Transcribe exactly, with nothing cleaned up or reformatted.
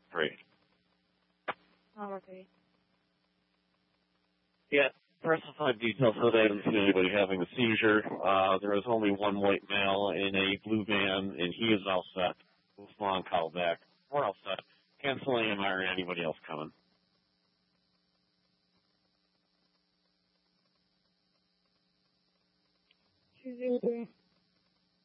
Great. Oh, okay. Yeah, specified details so they didn't see anybody having a seizure. Uh, there was only one white male in a blue van, and he is all set. We'll long call back. We're all set. Canceling M R, anybody else coming? two zero three.